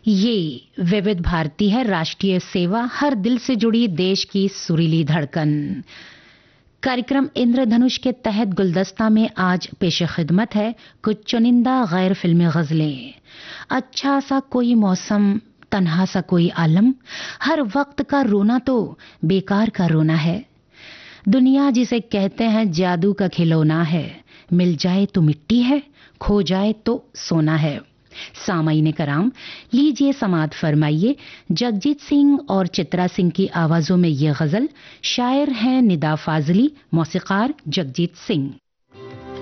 ये विविध भारती है, राष्ट्रीय सेवा, हर दिल से जुड़ी देश की सुरीली धड़कन। कार्यक्रम इंद्रधनुष के तहत गुलदस्ता में आज पेश खिदमत है कुछ चुनिंदा गैर फिल्मी गजलें। अच्छा सा कोई मौसम, तन्हा सा कोई आलम, हर वक्त का रोना तो बेकार का रोना है। दुनिया जिसे कहते हैं जादू का खिलौना है, मिल जाए तो मिट्टी है, खो जाए तो सोना है। सामाईने कराम, लीजिए समाअत फरमाइए जगजीत सिंह और चित्रा सिंह की आवाजों में ये गजल। शायर हैं निदा फाजली, मौसीकार जगजीत सिंह।